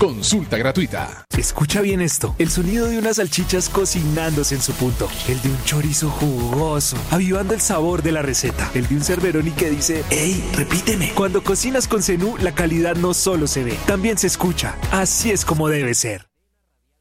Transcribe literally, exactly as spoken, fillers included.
Consulta gratuita. Escucha bien esto, el sonido de unas salchichas cocinándose en su punto, el de un chorizo jugoso, avivando el sabor de la receta, el de un Cerberoni que dice, ¡Ey, repíteme! Cuando cocinas con Zenú, la calidad no solo se ve, también se escucha. Así es como debe ser.